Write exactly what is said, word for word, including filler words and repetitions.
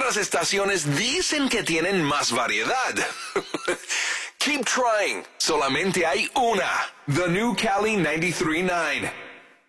otras estaciones dicen que tienen más variedad. Keep trying. Solamente hay una. The New Cali ninety-three point nine.